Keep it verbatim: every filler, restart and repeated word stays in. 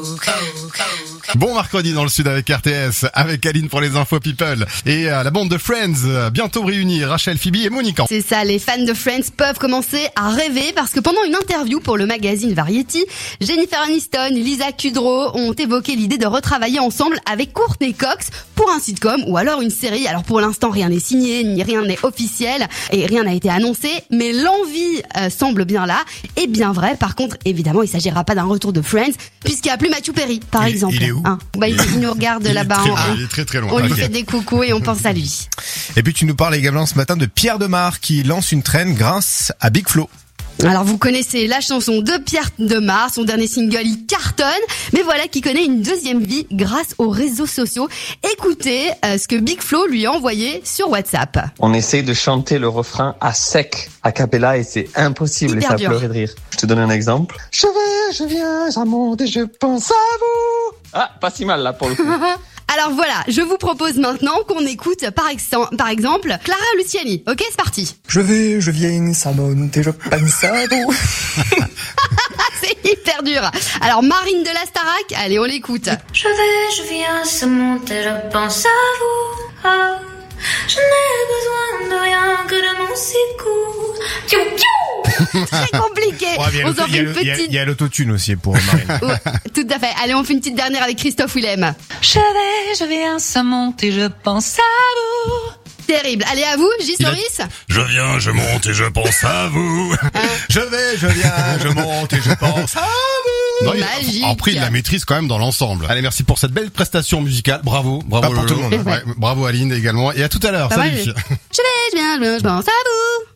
Bon mercredi dans le sud avec R T S, avec Aline pour les infos people et euh, la bande de Friends bientôt réunis, Rachel, Phoebe et Monica. C'est ça, les fans de Friends peuvent commencer à rêver parce que pendant une interview pour le magazine Variety, Jennifer Aniston et Lisa Kudrow ont évoqué l'idée de retravailler ensemble avec Courtney Cox pour un sitcom ou alors une série. Alors pour l'instant rien n'est signé, ni rien n'est officiel et rien n'a été annoncé, mais l'envie euh, semble bien là et bien vrai. Par contre, évidemment, il s'agira pas d'un retour de Friends puisqu'il n'y a plus Matthew Perry, par il, exemple. Il est où hein. Bah, il, il nous regarde il là-bas. Très, on, ah, il est très très loin. on lui okay. fait des coucous et on pense à lui. Et puis tu nous parles également ce matin de Pierre Demar qui lance une traîne grâce à Big Flo. Alors vous connaissez la chanson de Pierre Demar, son dernier single il cartonne, mais voilà qui connaît une deuxième vie grâce aux réseaux sociaux. Écoutez euh, ce que Big Flo lui a envoyé sur WhatsApp. On essaye de chanter le refrain à sec, a cappella, et c'est impossible. Hyper et ça dur. pleurait de rire. Je te donne un exemple. Je vais, je viens, ça monte et je pense à vous. Ah, pas si mal là pour le coup. Alors voilà, je vous propose maintenant qu'on écoute par, ex- par exemple Clara Luciani. Ok, c'est parti. Je vais, je viens, ça monte et je pense à vous. C'est hyper dur. Alors Marine de la Starac, allez on l'écoute. Je vais, je viens, ça monte et je pense à vous. Ah, je n'ai besoin de rien que de mon secours. Piou, piou. Très compliqué. Oh, il y a On l'auto- s'en il y fait a une le- il y a- petite... il y a l'autotune aussi pour Marine. Ouais, tout à fait. Allez, on fait une petite dernière avec Christophe Willem. Je vais, je viens, ça monte et je pense à vous. Terrible. Allez, à vous, J. Il a- Soris. Je viens, je monte et je pense à vous. Je vais, je viens, je monte et je pense à vous. Non, il- Magique. après, il la maîtrise quand même dans l'ensemble. Allez, merci pour cette belle prestation musicale. Bravo, bravo. Pas pour tout le Lolo. monde. Ouais, bravo Aline également. Et à tout à l'heure. Pas Salut. mal. Je vais, je viens, je pense à vous.